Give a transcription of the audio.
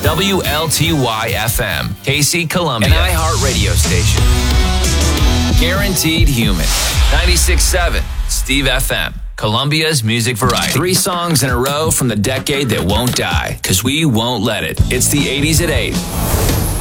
WLTY FM, KC Columbia, an iHeart radio station. Guaranteed Human. 96.7, Steve FM. Columbia's music variety. 3 songs in a row from the decade that won't die, because we won't let it. It's the 80s at 8.